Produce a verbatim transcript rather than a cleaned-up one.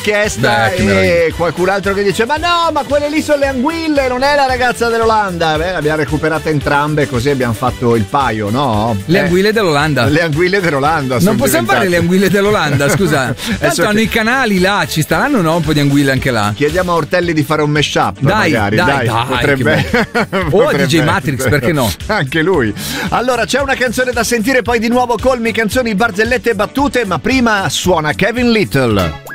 richiesta. Beh, che e meraviglia. qualcun altro che dice: ma no, ma quelle lì sono le anguille, non è la ragazza dell'Olanda. Beh, le abbiamo recuperate entrambe, così abbiamo fatto il paio, no? Le Eh, anguille dell'Olanda. Le anguille dell'Olanda. Non possiamo fare le anguille dell'Olanda, scusa. Tanto hanno i canali là, ci staranno no un po' di anguille anche là. Chiediamo a Ortelli di fare un mashup, Dai, magari. dai, dai, potrebbe. O a potrebbe D J Matrix, essere. perché no? Anche lui. Allora, c'è una canzone da sentire, poi di nuovo colmi, canzoni, barzellette e battute, ma prima suona Kevin Little.